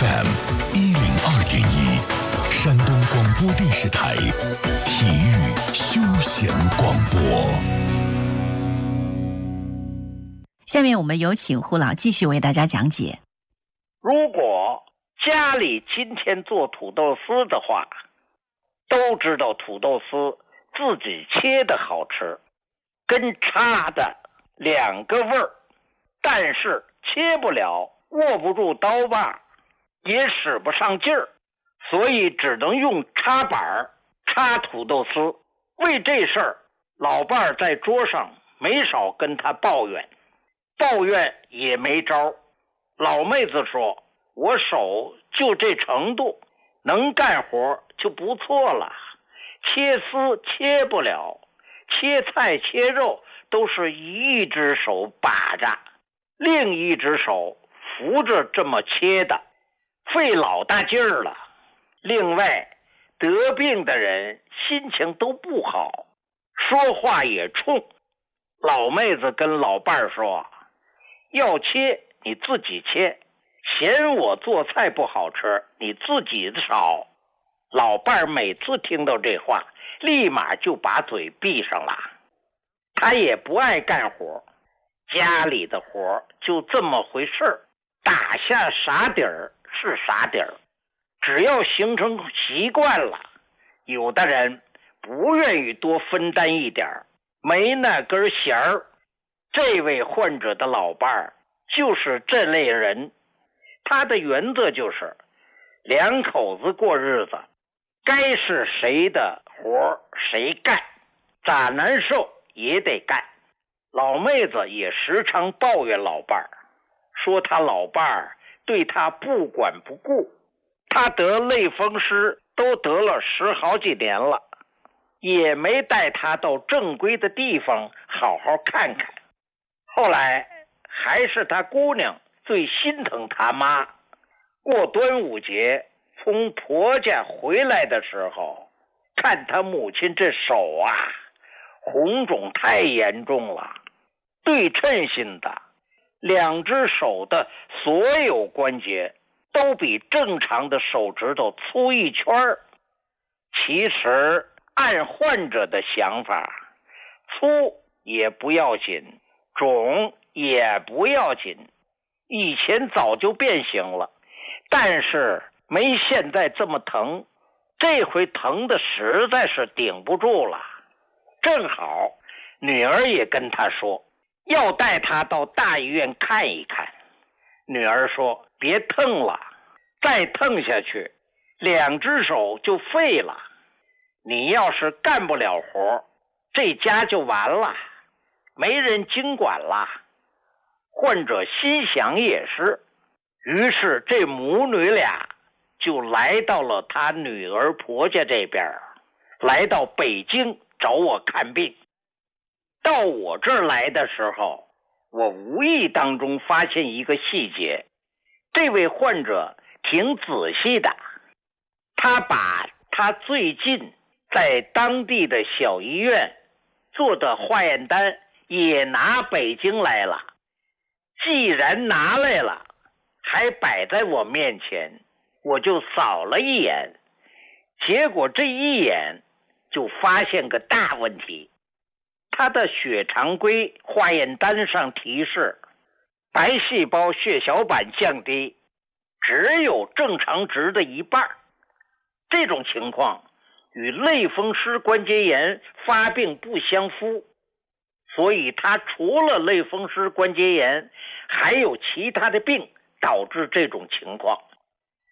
FM 102.1，山东广播电视台体育休闲广播。 下面我们有请胡老继续为大家讲解。 如果家里今天做土豆丝的话，都知道土豆丝自己切的好吃，跟叉的两个味儿，但是切不了，握不住刀把，也使不上劲儿，所以只能用插板插土豆丝。为这事儿，老伴儿在桌上没少跟他抱怨也没招。老妹子说，我手就这程度，能干活就不错了，切丝切不了，切菜切肉都是一只手把着，另一只手扶着这么切的，费老大劲儿了。另外，得病的人心情都不好，说话也冲。老妹子跟老伴儿说，要切你自己切，嫌我做菜不好吃，你自己炒。老伴儿每次听到这话，立马就把嘴闭上了。他也不爱干活，家里的活就这么回事儿，打下啥底儿是啥底儿，只要形成习惯了。有的人不愿意多分担一点，没那根弦儿。这位患者的老伴儿就是这类人，他的原则就是两口子过日子，该是谁的活谁干，咋难受也得干。老妹子也时常抱怨老伴儿，说他老伴儿对他不管不顾，他得类风湿都得了10好几年了，也没带他到正规的地方好好看看。后来还是他姑娘最心疼他妈。过端午节从婆家回来的时候，看他母亲这手啊，红肿太严重了，对称性的，两只手的所有关节都比正常的手指头粗一圈儿。其实按患者的想法，粗也不要紧，肿也不要紧，以前早就变形了，但是没现在这么疼，这回疼的实在是顶不住了。正好女儿也跟他说，要带他到大医院看一看。女儿说，别疼了，再疼下去两只手就废了，你要是干不了活，这家就完了，没人经管了。患者心想也是，于是这母女俩就来到了他女儿婆家这边，来到北京找我看病。到我这儿来的时候，我无意当中发现一个细节，这位患者挺仔细的，他把他最近在当地的小医院做的化验单也拿北京来了。既然拿来了，还摆在我面前，我就扫了一眼，结果这一眼就发现个大问题。他的血常规化验单上提示，白细胞血小板降低，只有正常值的一半。这种情况与类风湿关节炎发病不相符，所以他除了类风湿关节炎，还有其他的病导致这种情况。